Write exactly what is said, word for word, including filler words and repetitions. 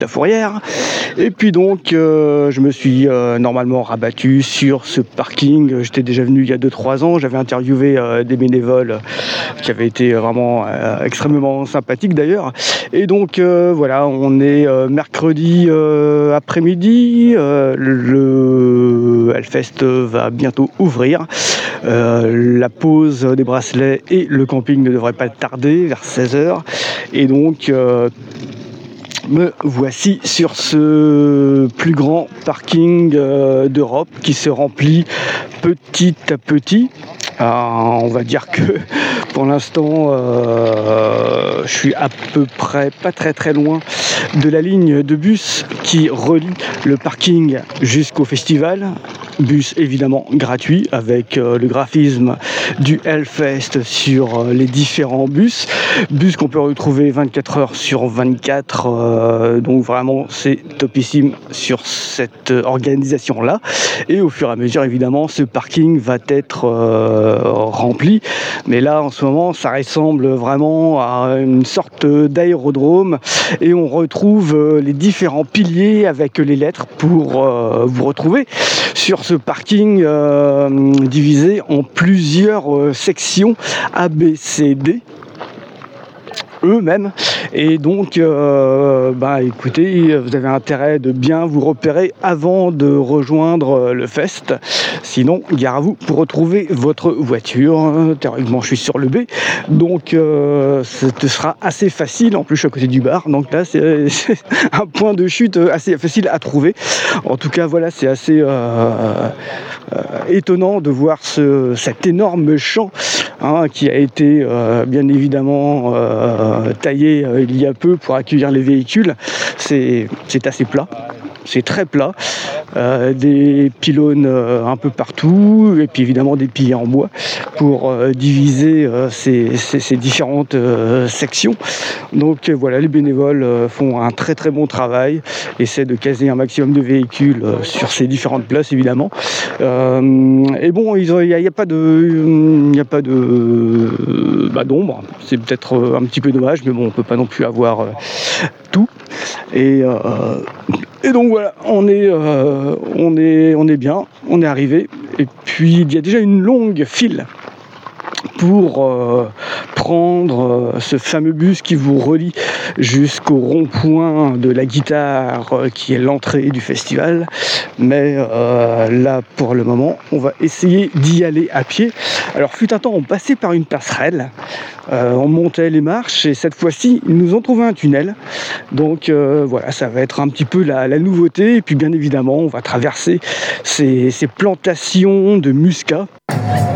la Fourrière. Et puis donc euh, je me suis euh, normalement rabattu sur ce parking. J'étais déjà venu il y a deux trois ans, j'avais interviewé euh, des bénévoles qui avaient été vraiment euh, extrêmement sympathiques d'ailleurs. Et donc euh, voilà, on est euh, mercredi euh, après-midi, euh, le Hellfest va bientôt ouvrir. Euh, la pose des bracelets et le camping ne devrait pas tarder, vers seize heures. Et donc euh, me voici sur ce plus grand parking euh, d'Europe qui se remplit petit à petit. Euh, on va dire que pour l'instant euh, je suis à peu près pas très très loin de la ligne de bus qui relie le parking jusqu'au festival. Bus évidemment gratuit avec euh, le graphisme du Hellfest sur euh, les différents bus. Bus qu'on peut retrouver vingt-quatre heures sur vingt-quatre. Euh, donc vraiment c'est topissime sur cette euh, organisation là. Et au fur et à mesure évidemment ce parking va être euh, rempli. Mais là en ce moment ça ressemble vraiment à une sorte d'aérodrome et on retrouve euh, les différents piliers avec les lettres pour euh, vous retrouver sur ce parking euh, divisé en plusieurs euh, sections A, B, C, D eux-mêmes. Et donc euh, bah écoutez, vous avez intérêt de bien vous repérer avant de rejoindre le fest, sinon gare à vous pour retrouver votre voiture. Théoriquement je suis sur le B, donc euh, ce sera assez facile. En plus je suis à côté du bar, donc là c'est, c'est un point de chute assez facile à trouver. En tout cas voilà, c'est assez euh, euh, étonnant de voir ce, cet énorme champ hein, qui a été euh, bien évidemment euh, taillé euh, il y a peu pour accueillir les véhicules. C'est, c'est assez plat, c'est très plat, euh, des pylônes euh, un peu partout et puis évidemment des piliers en bois pour euh, diviser euh, ces, ces, ces différentes euh, sections. Donc euh, voilà, les bénévoles euh, font un très très bon travail, essaient de caser un maximum de véhicules euh, sur ces différentes places évidemment. Euh, et bon, il n'y a, a pas de, il n'y a pas de bah, d'ombre, c'est peut-être un petit peu dommage, mais bon, on peut pas non plus avoir euh, tout. Et, euh, et donc voilà, on est, euh, on est, on est bien, on est arrivé. Et puis il y a déjà une longue file pour euh, prendre euh, ce fameux bus qui vous relie jusqu'au rond-point de la guitare euh, qui est l'entrée du festival. Mais euh, là pour le moment on va essayer d'y aller à pied. Alors fut un temps on passait par une passerelle, euh, on montait les marches et cette fois-ci ils nous ont trouvé un tunnel. Donc euh, voilà, ça va être un petit peu la, la nouveauté. Et puis bien évidemment on va traverser ces, ces plantations de muscat.